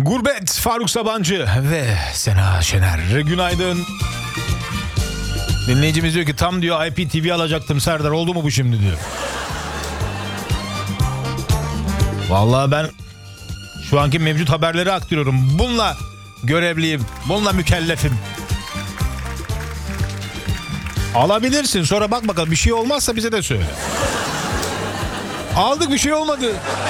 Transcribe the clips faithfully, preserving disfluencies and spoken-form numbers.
Gurbet, Faruk Sabancı ve Sena Şener. Günaydın. Dinleyicimiz diyor ki tam diyor I P T V alacaktım Serdar, oldu mu bu şimdi diyor. Vallahi ben şu anki mevcut haberleri aktarıyorum. Bununla görevliyim, bununla mükellefim. Alabilirsin, sonra bak bakalım, bir şey olmazsa bize de söyle. Aldık, bir şey olmadı.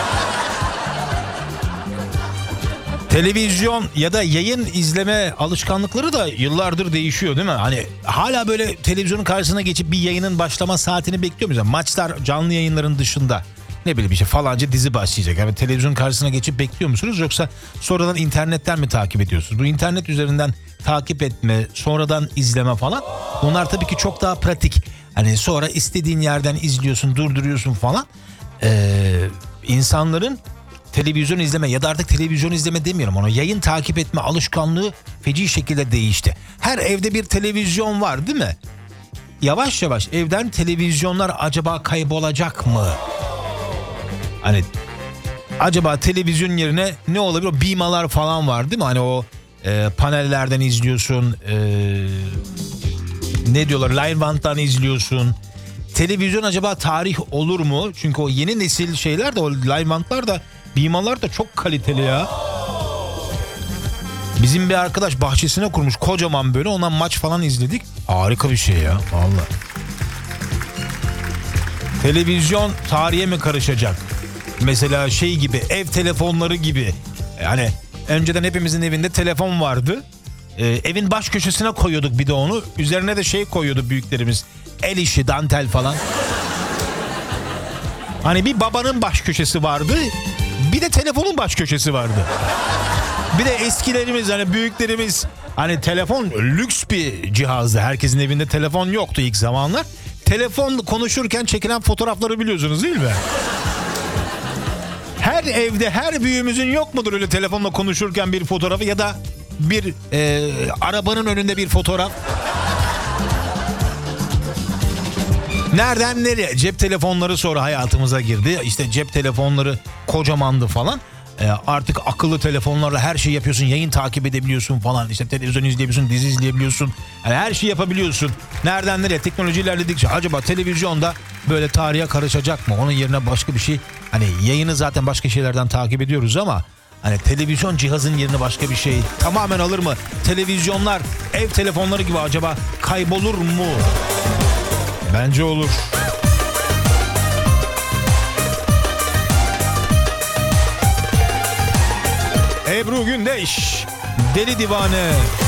Televizyon ya da yayın izleme alışkanlıkları da yıllardır değişiyor değil mi? Hani hala böyle televizyonun karşısına geçip bir yayının başlama saatini bekliyor muyuz? Yani maçlar, canlı yayınların dışında ne bileyim işte falanca dizi başlayacak. Yani televizyonun karşısına geçip bekliyor musunuz? Yoksa sonradan internetten mi takip ediyorsunuz? Bu internet üzerinden takip etme, sonradan izleme falan, bunlar tabii ki çok daha pratik. Hani sonra istediğin yerden izliyorsun, durduruyorsun falan. Ee, insanların televizyon izleme ya da artık televizyon izleme demiyorum ona, yayın takip etme alışkanlığı feci şekilde değişti. Her evde bir televizyon var değil mi? Yavaş yavaş evden televizyonlar acaba kaybolacak mı? Hani acaba televizyon yerine ne olabilir? O bimalar falan var değil mi? Hani o e, panellerden izliyorsun, e, ne diyorlar, live band'dan izliyorsun. Televizyon acaba tarih olur mu? Çünkü o yeni nesil şeyler de, o live band'lar da, bimalar da çok kaliteli ya. Bizim bir arkadaş bahçesine kurmuş kocaman böyle, ondan maç falan izledik. Harika bir şey ya vallahi. Televizyon tarihe mi karışacak? Mesela şey gibi, ev telefonları gibi. Yani önceden hepimizin evinde telefon vardı. Ee, evin baş köşesine koyuyorduk bir de onu. Üzerine de şey koyuyordu büyüklerimiz. El işi, dantel falan. Hani bir babanın baş köşesi vardı, bir de telefonun baş köşesi vardı. Bir de eskilerimiz, hani büyüklerimiz, hani telefon lüks bir cihazdı. Herkesin evinde telefon yoktu ilk zamanlar. Telefon konuşurken çekilen fotoğrafları biliyorsunuz değil mi? Her evde, her büyüğümüzün yok mudur öyle telefonla konuşurken bir fotoğrafı ya da bir e, arabanın önünde bir fotoğraf? Nereden nereye? Cep telefonları sonra hayatımıza girdi. İşte cep telefonları kocamandı falan. Ee, artık akıllı telefonlarla her şeyi yapıyorsun. Yayın takip edebiliyorsun falan. İşte televizyon izleyebiliyorsun, dizi izleyebiliyorsun. Yani her şeyi yapabiliyorsun. Nereden nereye? Teknoloji ilerledikçe acaba televizyonda böyle tarihe karışacak mı? Onun yerine başka bir şey. Hani yayını zaten başka şeylerden takip ediyoruz ama hani televizyon cihazın yerine başka bir şey tamamen alır mı? Televizyonlar ev telefonları gibi acaba kaybolur mu? Bence olur. Ebru Gündeş, Deli Divane.